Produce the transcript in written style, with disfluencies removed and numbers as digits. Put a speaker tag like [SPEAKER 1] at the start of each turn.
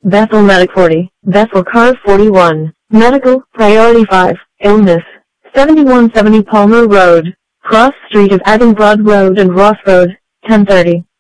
[SPEAKER 1] Bethel Medic 40, Bethel Car 41, Medical, Priority 5, Illness, 7170 Palmer Road, Cross Street of Addenbrod Road and Ross Road, 1030.